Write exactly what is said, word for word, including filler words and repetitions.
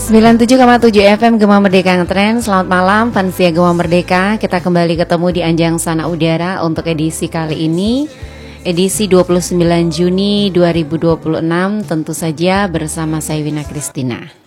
sembilan puluh tujuh koma tujuh F M Gema Merdeka Ngetren. Selamat malam Fansia Gema Merdeka. Kita kembali ketemu di Anjang Sana Udara untuk edisi kali ini, edisi dua puluh sembilan Juni dua ribu dua puluh enam. Tentu saja bersama saya Wina Kristina.